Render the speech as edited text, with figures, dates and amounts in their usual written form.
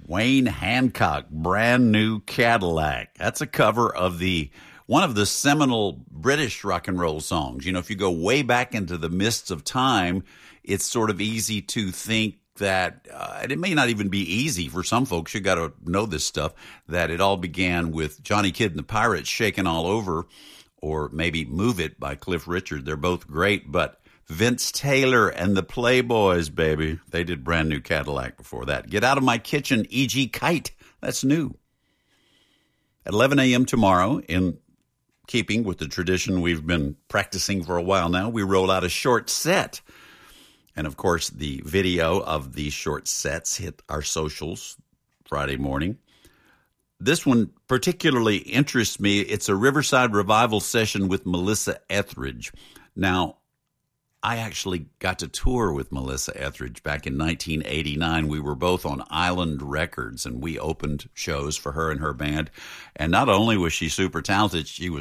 Wayne Hancock, Brand New Cadillac. That's a cover of one of the seminal British rock and roll songs. You know, if you go way back into the mists of time, it's sort of easy to think that, and it may not even be easy for some folks, you got to know this stuff, that it all began with Johnny Kidd and the Pirates, Shakin' All Over, or maybe Move It by Cliff Richard. They're both great, but Vince Taylor and the Playboys, baby. They did Brand New Cadillac before that. Get Out of My Kitchen, E.G. Kite. That's new. At 11 a.m. tomorrow, in keeping with the tradition we've been practicing for a while now, we roll out a short set. And, of course, the video of these short sets hit our socials Friday morning. This one particularly interests me. It's a Riverside Revival session with Melissa Etheridge. Now, I actually got to tour with Melissa Etheridge back in 1989. We were both on Island Records, and we opened shows for her and her band. And not only was she super talented, she was